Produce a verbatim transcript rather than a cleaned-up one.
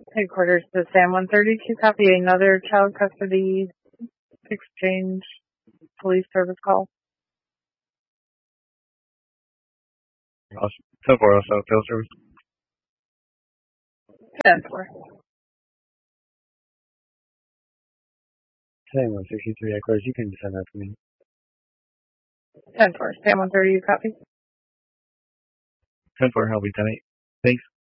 Headquarters to Sam one thirty-two, copy another child custody exchange police service call. Awesome. ten four also, field service. ten four. Sam one sixty-three, headquarters, you can send that to me. ten four. Sam one thirty, you copy? ten four, I'll be ten eight. Thanks.